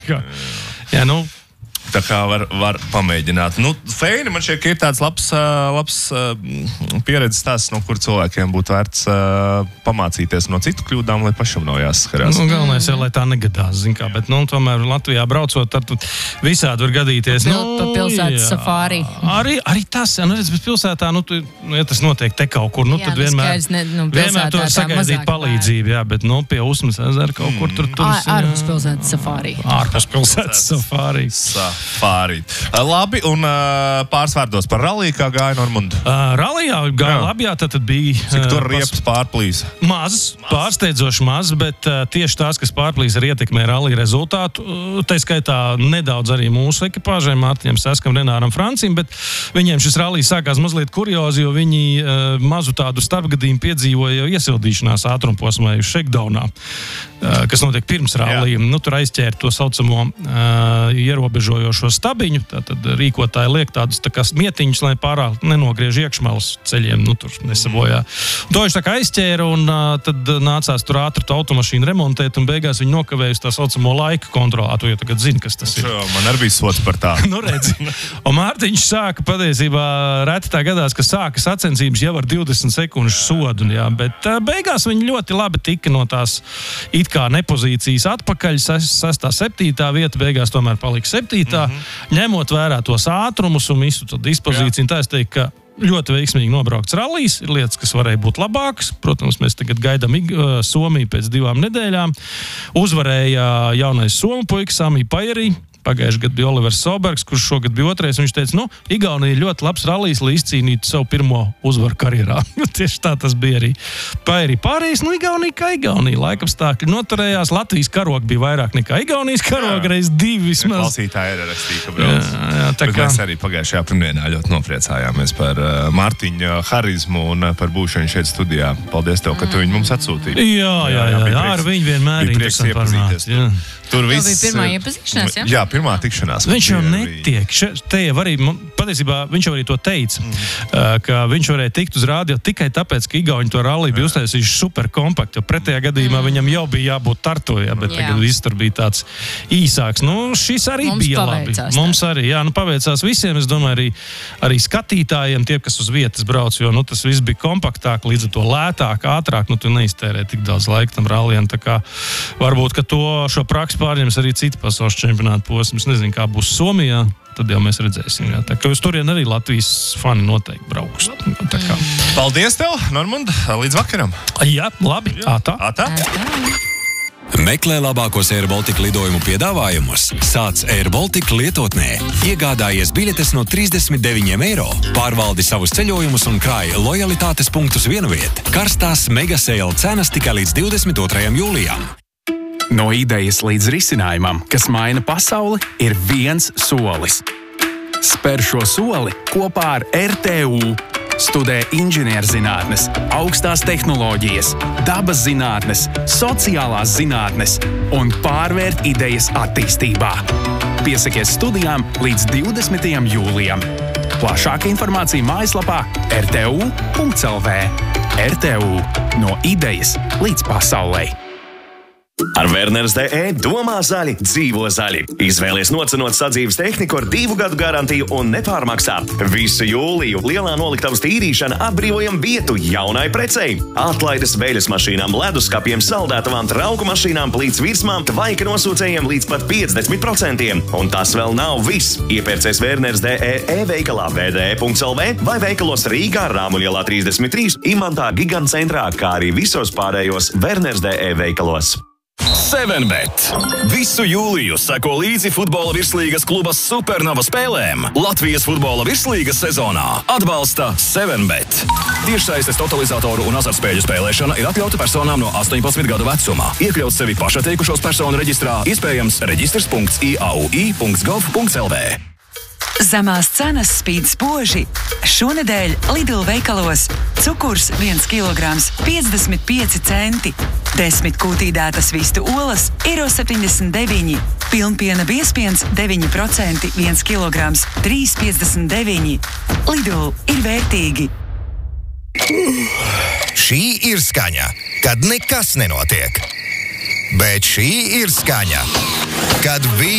Jā, nu. Tā kā var pamēģināt. Nu, Feini, man šķiet, ka ir tāds labs pieredzes stāsts, no kur cilvēkiem būtu vērts pamācīties no citu kļūdām, lai pašam nav jāsaskarās. Nu, galvenais jau, lai tā negadās, zin kā, bet, nu, tomēr Latvijā braucot, tad visādi var gadīties. Pa pilsētas safāri. Arī tas, nu, redz, bet pilsētā, ja tas notiek te kaut kur, tad vienmēr tu var sagaidīt palīdzību, jā, bet, pie Usmas ezera kaut kur tur. Ārpus pilsētas safāri. Ārpus pilsētas safāri. Labi, un pāris vārdos par ralliju, kā gāja Normund? Rallijā gāja labi, jā, tad bija... Cik tur riepas pārplīs? Mazs, pārsteidzoši maz, bet tieši tās, kas pārplīs ar ietekmē rallija rezultātu, tā skaitā nedaudz arī mūsu ekipāžiem, Mārtiņam Saskam, Renāram Francim, bet viņiem šis rallijs sākās mazliet kuriozi, jo viņi mazu tādu starpgadījumu piedzīvoja jau iesildīšanās ātrumposmā uz shakedownā, kas notiek pirms rallija. Tur aizķēra to saucamo ierobežojošo stabiņu, tātad rīkotāji liek tādus tā kā mietiņus, lai pārāk nenogriež iekšmalas ceļiem, tur nesabojā. To viņš tā kā aizķēra, un tad nācās tur ātri to automašīnu remontēt, un beigās viņi nokavēja tā saucamo laika kontrolā. Tu jau tagad zini, kas tas ir. Man arī bija sots par tā. Redzi. Un Mārtiņš sāka patiesībā, reti tā gadās, ka sāka sacensības jau ar 20 sekundžu sodu, jā, bet beigās viņi ļoti labi tika no tās it kā nepozīcijas atpakaļ, 6. 7. vieta, beigās tomēr palika 7. Ņemot vērā tos ātrumus un visu dispozīciju. Tā es teiktu, ka ļoti veiksmīgi nobraukts rallijs. Ir lietas, kas varēja būt labākas. Protams, mēs tagad gaidām Somiju pēc 2 nedēļām. Uzvarēja jaunais somu puika Sami Pajerī. Pagājuši gadu bija Olivers Sobergs, kurš šogad bija 2. Viņš teica, Igaunija ir ļoti labs rallijs, lai izcīnītu savu pirmo uzvaru karjerā. Tieši tā tas bija arī. Pārējais, Igaunija kā Igaunija. Laikapstākļi noturējās. Latvijas karoga bija vairāk nekā Igaunijas karoga, reiz 2 vismaz. Klausītāji ir rakstīja, ka brauc. Bet mēs arī pagājušajā pirmdienā ļoti nopriecājāmies par Mārtiņa harizmu un par būšanu šeit studijā. Paldies tev, ka tu viņu mums atsūtīji. Jā, ar viņu vienmēr interesanti parunāt. Tur viss... Tā bija pirmā iepazīšanās, jā? Jā, pirmā tikšanās. Viņš jau netiek. Te jau arī, patiesībā, viņš jau arī to teica, ka viņš varēja tikt uz rādio tikai tāpēc, ka Igauni to ralliju bija uztaisījuši super kompakti, jo pretējā gadījumā viņam jau bija jābūt Tartojā, bet tagad viss tur bija tāds īsāks. Šis arī mums bija labi. Mums arī, jā, paveicās visiem, es domāju, arī skatītājiem, tie, kas uz vietas brauc, jo, tas viss bija kompaktāk, līdz ar to lētāk, ātrāk, tu neiztērē tik daudz laika tam rallijam, tā kā varbūt, ka šo praksi pārņems arī citi pasaules čempionāta posms. Nezinu, kā būs Somijā, tad jau mēs redzēsim. Jā. Tā kā uz turien arī Latvijas fani noteikti brauks. Paldies tev, Normund, līdz vakaram. Jā, labi. Ātā. Meklē labākos Air Baltica lidojumu piedāvājumus. Sāc Air Baltica lietotnē. Iegādājies biļetes no 39 €. Pārvaldi savus ceļojumus un krāj lojalitātes punktus vienviet. Karstās mega sale cenas tikai līdz 22. jūlijam. No idejas līdz risinājumam, kas maina pasauli, ir viens solis. Spēr šo soli kopā ar RTU. Studē inženierzinātnes, augstās tehnoloģijas, dabas zinātnes, sociālās zinātnes un pārvērt idejas attīstībā. Piesakies studijām līdz 20. jūlijam. Plašāka informācija mājaslapā rtu.lv. RTU – no idejas līdz pasaulei. Ar Werners.de domā zaļi, dzīvo zaļi. Izvēlies nocenot sadzīves tehniku ar 2 gadu garantiju un nepārmaksā. Visu jūliju lielā noliktavas tīrīšana atbrīvojam vietu jaunai precei. Atlaides veļas mašīnām, leduskapiem, saldētavām, trauku mašīnām, plīts virsmām, tvaika nosūcējiem līdz pat 50%. Un tas vēl nav viss. Iepērcies Werners.de e-veikalā vde.lv vai veikalos Rīgā, Rāmuļielā 33, Imantā, Gigantcentrā, kā arī visos pārējos Werners.de veikalos. 7bet. Visu jūliju seko līdzi futbola virslīgas kluba Supernova spēlēm. Latvijas futbola virslīgas sezonā atbalsta 7bet. Tiešsaistes totalizatoru un azartspēļu spēlēšana ir atļauta personām no 18 gadu vecumā. Iekļaut sevi pašatteikušos personu reģistrā, iespējams reģistrs.iaui.gov.lv. Zemās cenas spīd spoži. Šonedēļ Lidl veikalos cukurs 1 kilograms 55 centi. 10 kūtīdētas vistu olas €1,79. Pilnpiena biezpiens 9% 1 kilograms 3,59. Lidl ir vērtīgi. Šī ir skaņa, kad nekas nenotiek. Bet šī ir skaņa, kad bija